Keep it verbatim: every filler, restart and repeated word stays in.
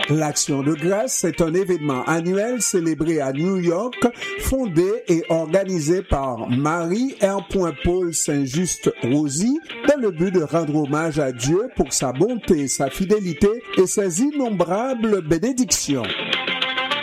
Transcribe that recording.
L'Action de grâce est un événement annuel célébré à New York, fondé et organisé par Marie R. Paul Saint-Just-Rosy dans le but de rendre hommage à Dieu pour sa bonté, sa fidélité et ses innombrables bénédictions.